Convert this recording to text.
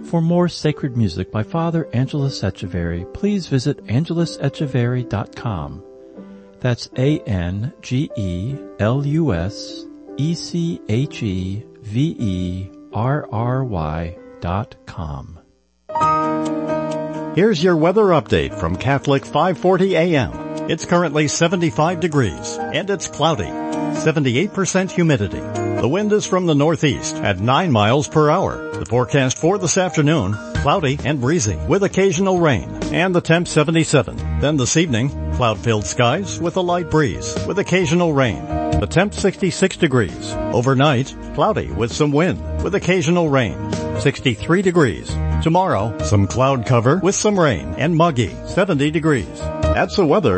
For more sacred music by Father Angelus Echeverry, please visit angelusecheverry.com. That's ANGELUSECHEVERRY.com. Here's your weather update from Catholic 540 AM. It's currently 75 degrees and it's cloudy. 78% humidity. The wind is from the northeast at 9 miles per hour. The forecast for this afternoon, cloudy and breezy with occasional rain and the temp 77. Then this evening, cloud-filled skies with a light breeze with occasional rain. The temp 66 degrees. Overnight, cloudy with some wind with occasional rain. 63 degrees. Tomorrow, some cloud cover with some rain and muggy. 70 degrees. That's the weather.